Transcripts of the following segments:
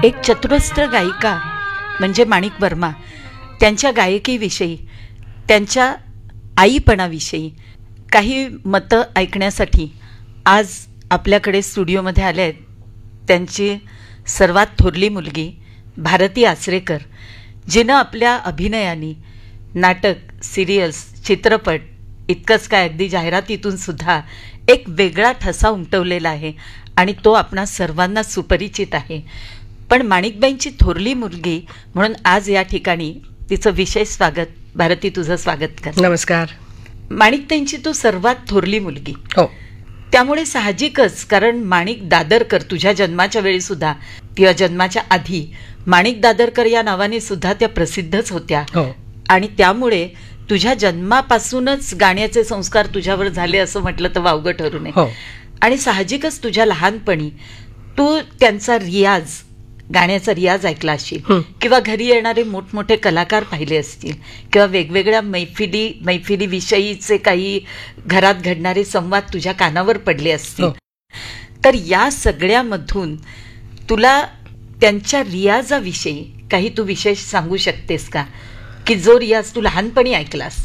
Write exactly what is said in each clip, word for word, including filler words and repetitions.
एक चतुरस्र गायिका म्हणजे माणिक वर्मा, त्यांच्या गायकीविषयी, त्यांच्या आईपणाविषयी काही मतं ऐकण्यासाठी आज आपल्याकडे स्टुडिओमध्ये आले आहेत त्यांची सर्वात थोरली मुलगी भारती आचरेकर, जिनं आपल्या अभिनयाने नाटक, सिरियल्स, चित्रपट इतकंच काय अगदी जाहिरातीतून सुद्धा एक वेगळा ठसा उमटवलेला आहे आणि तो आपणा सर्वांना सुपरिचित आहे. पण माणिकबाईंची थोरली मुलगी म्हणून आज या ठिकाणी तिचं विशेष स्वागत. भारती, तुझं स्वागत कर. नमस्कार. माणिकताईंची तू सर्वात थोरली मुलगी, हो, त्यामुळे साहजिकच, कारण माणिक दादरकर तुझ्या जन्माच्या वेळी सुद्धा किंवा जन्माच्या आधी माणिक दादरकर या नावाने सुद्धा त्या प्रसिद्धच होत्या. हो. आणि त्यामुळे तुझ्या जन्मापासूनच गाण्याचे संस्कार तुझ्यावर झाले असं म्हटलं तर वावगं ठरू नये. हो. आणि साहजिकच तुझ्या लहानपणी तू त्यांचा रियाज, गाण्याचा रियाज ऐकला असशील किंवा घरी येणारे मोठमोठे कलाकार पाहिले असतील किंवा वेगवेगळ्या मैफिली मैफिली विषयीचे काही घरात घडणारे संवाद तुझ्या कानावर पडले असतील. तर या सगळ्यामधून तुला त्यांच्या रियाजाविषयी काही तू विशेष सांगू शकतेस का, की जो रियाज तू लहानपणी ऐकलास?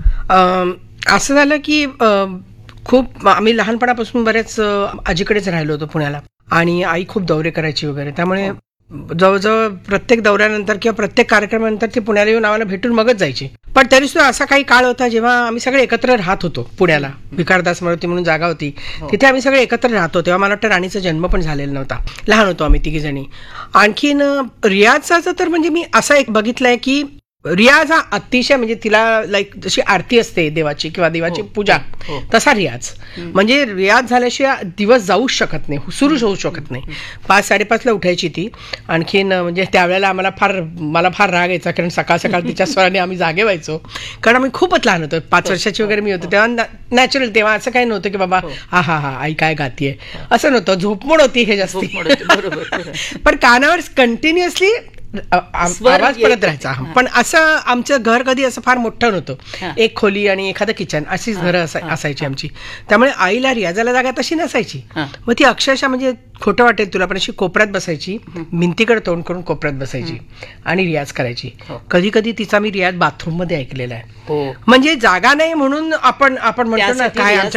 असं झालं की खूप आम्ही लहानपणापासून बरेच आजीकडेच राहिलो होतो पुण्याला, आणि आई खूप दौरे करायची वगैरे, त्यामुळे जवळजवळ प्रत्येक दौऱ्यानंतर किंवा प्रत्येक कार्यक्रमानंतर ती पुण्याला येऊन आम्हाला भेटून मगच जायची. पण तरी सुद्धा असा काही काळ होता जेव्हा आम्ही सगळे एकत्र राहत होतो पुण्याला. विकारदास मारुती म्हणून जागा होती, तिथे आम्ही सगळे एकत्र राहतो. तेव्हा मला वाटतं राणीचा जन्म पण झालेला नव्हता, लहान होतो आम्ही तिघी जणी. आणखीन रियाजचा तर म्हणजे मी असा एक बघितलंय की रियाज हा अतिशय, म्हणजे तिला लाईक जशी आरती असते देवाची किंवा देवाची पूजा, तसा रियाज. म्हणजे रियाज झाल्याशिवाय दिवस जाऊच शकत नाही, सुरूच होऊ शकत नाही. पाच साडेपाचला उठायची ती. आणखीन म्हणजे त्यावेळेला आम्हाला फार मला फार राग यायचा, कारण सकाळ सकाळ तिच्या स्वराने आम्ही जागे व्हायचो, कारण आम्ही खूपच लहान होतो. पाच वर्षाची वगैरे मी होतो तेव्हा. नॅचरल तेव्हा असं काही नव्हतं की बाबा हा हा हा आई काय गातीये, असं नव्हतं. झोपमोड होती हे जास्त, पण कानावर कंटिन्युअसली आवाज पडत राहायचा. पण असं आमचं घर कधी असं फार मोठं नव्हतं, एक खोली आणि एखादं किचन अशीच घरं असायची आमची. त्यामुळे आईला रियाजाला जागा तशी नसायची. मग ती अक्षरशः, म्हणजे खोटं वाटेल तुला, पण अशी कोपऱ्यात बसायची, भिंतीकडे तोंड करून कोपऱ्यात बसायची आणि रियाज करायची. कधी कधी तिचा मी रियाज बाथरूम मध्ये ऐकलेला आहे. म्हणजे जागा नाही म्हणून आपण आपण म्हणतो ना काय